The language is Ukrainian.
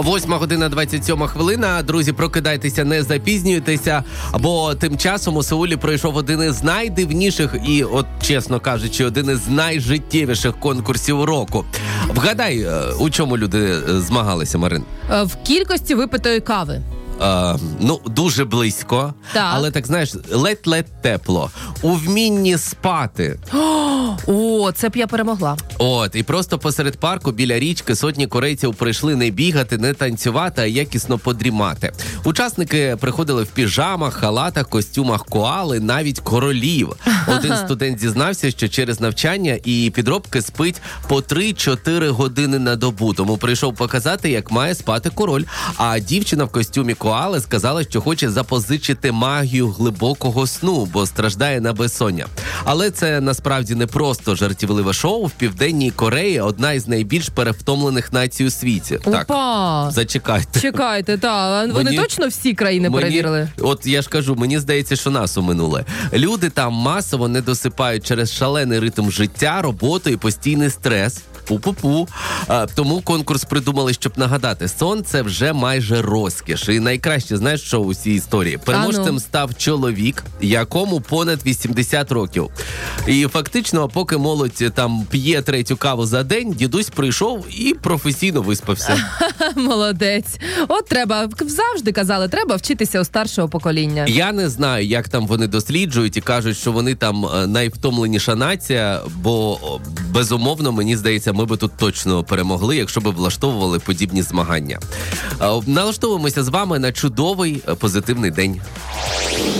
8:27. Друзі, прокидайтеся, не запізнюйтеся, бо тим часом у Сеулі пройшов один із найдивніших і, от чесно кажучи, один із найжиттєвіших конкурсів року. Вгадай, у чому люди змагалися, Марин? В кількості випитої кави. Дуже близько, але так, знаєш, ледь-ледь тепло. У вмінні спати. О, це б я перемогла. І просто посеред парку біля річки сотні корейців прийшли не бігати, не танцювати, а якісно подрімати. Учасники приходили в піжамах, халатах, костюмах коали, навіть королів. Один студент зізнався, що через навчання і підробки спить по 3-4 години на добу. Тому прийшов показати, як має спати король. А дівчина в костюмі коали сказала, що хоче запозичити магію глибокого сну, бо страждає на безсоння. Але це насправді не просто жартівливе шоу. В Південній Кореї одна із найбільш перевтомлених націй у світі. Опа! Так, зачекайте. Чекайте, Вони точно всі країни перевірили? От я ж кажу, мені здається, що нас оминули. Люди там масово не досипають через шалений ритм життя, роботу і постійний стрес. Пу-пу-пу. Тому конкурс придумали, щоб нагадати, сон – це вже майже розкіш. І найкраще, знаєш, що у цій історії? Переможцем став чоловік, якому понад 80 років. І фактично, поки молодь там п'є 3-ю каву за день, дідусь прийшов і професійно виспався. Молодець. От треба, завжди казали, треба вчитися у старшого покоління. Я не знаю, як там вони досліджують і кажуть, що вони там найвтомленіша нація, бо безумовно, мені здається, ми би тут точно перемогли, якщо б влаштовували подібні змагання. Налаштовуємося з вами на чудовий, позитивний день.